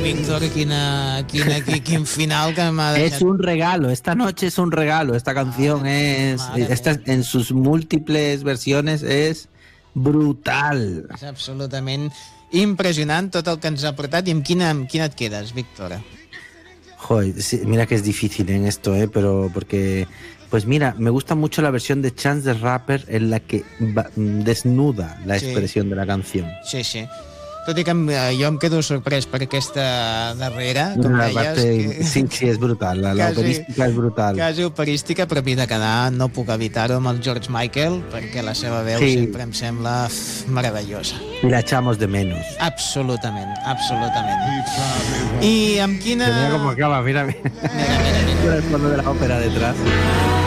Víctor, quin final que m'ha deixat. Es un regalo, esta noche es un regalo. Esta canción en sus múltiples versiones es brutal. És absolutament impressionant tot el que ens ha portat. I amb quina et quedes, Víctor? Joder, sí, mira que es difícil en esto, pero porque... Pues mira, me gusta mucho la versión de Chance the Rapper en la que desnuda la expresión de la canción. Sí, sí. Tot i que jo em quedo sorprès per aquesta darrera, com deies. Sí, és brutal, la operística és brutal. Quasi operística, però havia de quedar, no puc evitar-ho, amb el George Michael, perquè la seva veu sempre em sembla meravellosa. I la echamos de menos. Absolutament, absolutament. I amb quina... Mira com acaba, mira. Mira el fondo de la ópera detrás.